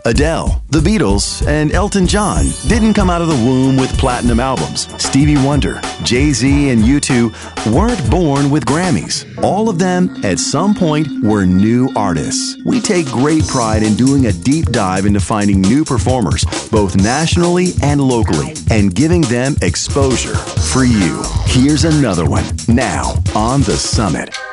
Adele, the Beatles, and Elton John didn't come out of the womb with platinum albums. Stevie Wonder, Jay-Z, and U2 weren't born with Grammys. All of them, at some point, were new artists. We take great pride in doing a deep dive into finding new performers, both nationally and locally, and giving them exposure for you. Here's another one, now on The Summit.